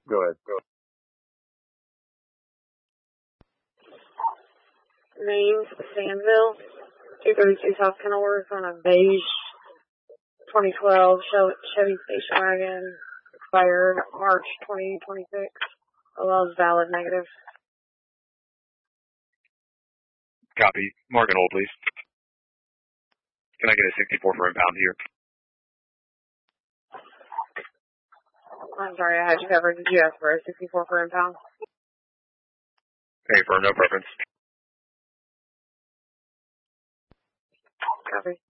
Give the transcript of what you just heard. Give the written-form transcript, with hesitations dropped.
Go ahead. Maine, Sandville, 232 South Kenilworth on a beige 2012 Chevy station wagon, expired March 2026. Allowed valid negative. Copy. Mark and hold, please. Can I get a 64 for impound here? I'm sorry, I had you covered. Did you ask for a 64 for impound? Hey, firm, no preference. Copy.